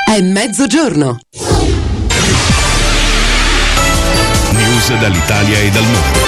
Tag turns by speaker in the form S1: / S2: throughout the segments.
S1: È mezzogiorno.
S2: News dall'Italia e dal mondo.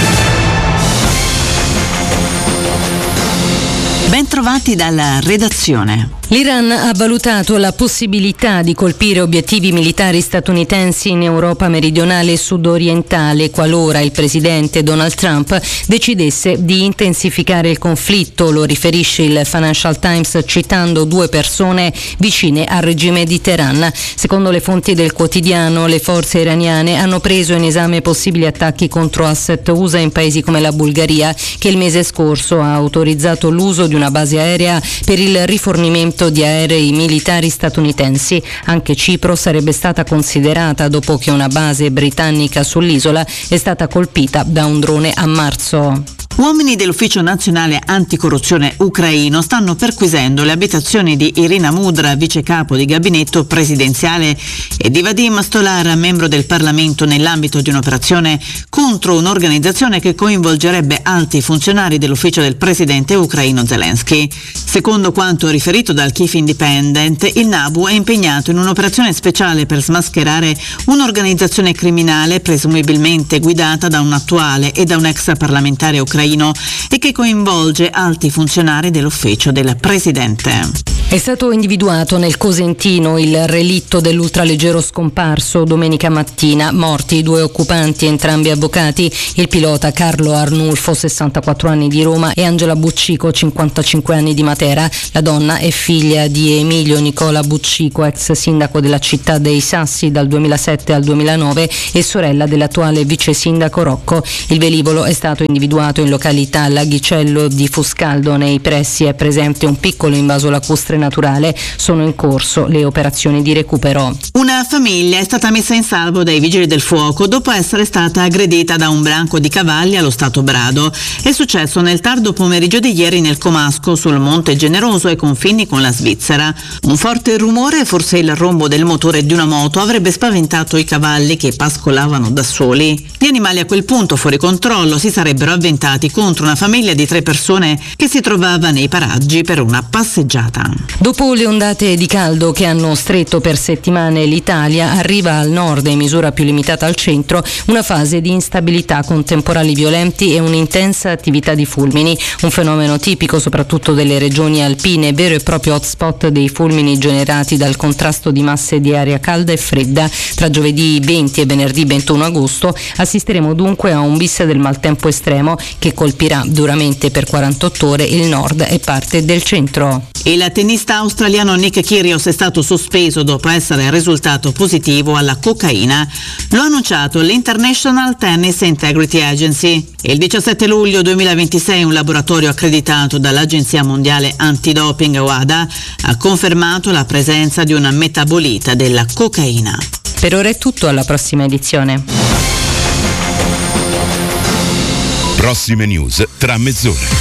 S3: Ben trovati dalla redazione.
S4: L'Iran ha valutato la possibilità di colpire obiettivi militari statunitensi in Europa meridionale e sudorientale qualora il presidente Donald Trump decidesse di intensificare il conflitto, lo riferisce il Financial Times citando 2 persone vicine al regime di Teheran. Secondo le fonti del quotidiano, le forze iraniane hanno preso in esame possibili attacchi contro asset USA in paesi come la Bulgaria, che il mese scorso ha autorizzato l'uso di una base aerea per il rifornimento di aerei militari statunitensi. Anche Cipro sarebbe stata considerata dopo che una base britannica sull'isola è stata colpita da un drone a marzo.
S3: Uomini dell'Ufficio Nazionale Anticorruzione ucraino stanno perquisendo le abitazioni di Irina Mudra, vice capo di gabinetto presidenziale, e di Vadim Stolar, membro del Parlamento, nell'ambito di un'operazione contro un'organizzazione che coinvolgerebbe alti funzionari dell'ufficio del presidente ucraino Zelensky. Secondo quanto riferito dal Kyiv Independent, il NABU è impegnato in un'operazione speciale per smascherare un'organizzazione criminale presumibilmente guidata da un attuale e da un ex parlamentare ucraino e che coinvolge alti funzionari dell'ufficio del presidente.
S4: È stato individuato nel Cosentino il relitto dell'ultraleggero scomparso domenica mattina. Morti 2 occupanti, entrambi avvocati, il pilota Carlo Arnulfo, 64 anni, di Roma, e Angela Buccico, 55 anni, di Matera. La donna è figlia di Emilio Nicola Buccico, ex sindaco della città dei Sassi dal 2007 al 2009 e sorella dell'attuale vice sindaco Rocco. Il velivolo è stato individuato in località Laghicello di Fuscaldo. Nei pressi è presente un piccolo invaso lacustre naturale. Sono in corso le operazioni di recupero.
S3: Una famiglia è stata messa in salvo dai vigili del fuoco dopo essere stata aggredita da un branco di cavalli allo Stato Brado. È successo nel tardo pomeriggio di ieri nel Comasco, sul Monte Generoso ai confini con la Svizzera. Un forte rumore, forse il rombo del motore di una moto, avrebbe spaventato i cavalli che pascolavano da soli. Gli animali a quel punto, fuori controllo, si sarebbero avventati contro una famiglia di 3 persone che si trovava nei paraggi per una passeggiata.
S4: Dopo le ondate di caldo che hanno stretto per settimane l'Italia, arriva al nord e in misura più limitata al centro una fase di instabilità con temporali violenti e un'intensa attività di fulmini, un fenomeno tipico soprattutto delle regioni alpine, vero e proprio hotspot dei fulmini generati dal contrasto di masse di aria calda e fredda. Tra giovedì 20 e venerdì 21 agosto assisteremo dunque a un bis del maltempo estremo che colpirà duramente per 48 ore il nord e parte del centro.
S3: Il tennista australiano Nick Kyrgios è stato sospeso dopo essere risultato positivo alla cocaina. Lo ha annunciato l'International Tennis Integrity Agency. Il 17 luglio 2026 un laboratorio accreditato dall'Agenzia Mondiale Antidoping WADA ha confermato la presenza di una metabolita della cocaina.
S4: Per ora è tutto, alla prossima edizione.
S2: Prossime news tra mezz'ora.